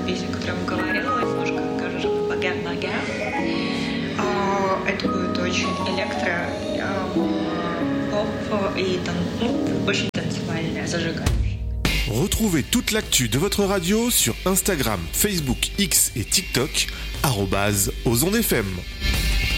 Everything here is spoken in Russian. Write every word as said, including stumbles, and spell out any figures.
песня, о которой я вам говорила, немножко кажется бага-бага. Это будет очень электро, поп и там, ну, очень танцевальная, зажигающая. Retrouvez toute l'actu de votre radio sur Instagram, Facebook, X et TikTok, arobase Ozon F M.